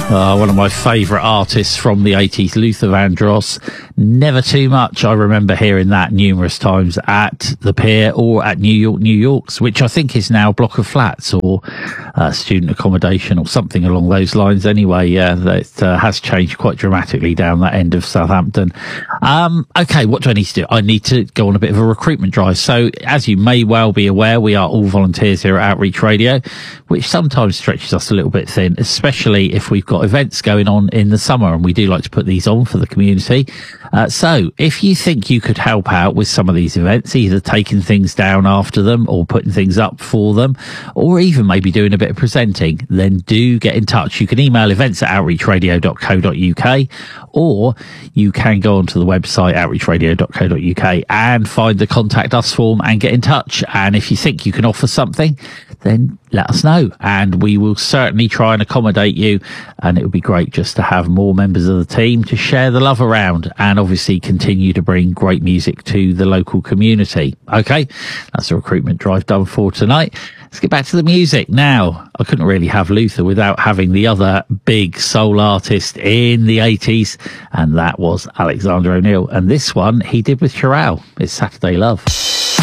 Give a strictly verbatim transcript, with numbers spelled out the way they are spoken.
Uh, one of my favourite artists from the eighties, Luther Vandross. Never Too Much. I remember hearing that numerous times at the Pier or at New York, New York's, which I think is now a block of flats or uh, student accommodation or something along those lines. Anyway, yeah, that uh, has changed quite dramatically down that end of Southampton. Um, okay, what do I need to do? I need to go on a bit of a recruitment drive. So, as you may well be aware, we are all volunteers here at Outreach Radio, which sometimes stretches us a little bit thin, especially if we've got events going on in the summer, and we do like to put these on for the community. Uh, so if you think you could help out with some of these events, either taking things down after them or putting things up for them, or even maybe doing a bit of presenting, then do get in touch. You can email events at outreach radio dot co dot uk, or you can go onto the website outreach radio dot co dot uk and find the contact us form and get in touch. And if you think you can offer something, then let us know, and we will certainly try and accommodate you. And it would be great just to have more members of the team to share the love around, and obviously continue to bring great music to the local community. Okay, that's a recruitment drive done for tonight. Let's get back to the music now. I couldn't really have Luther without having the other big soul artist in the eighties, and that was Alexander O'Neal. And this one he did with Chirao. It's Saturday Love.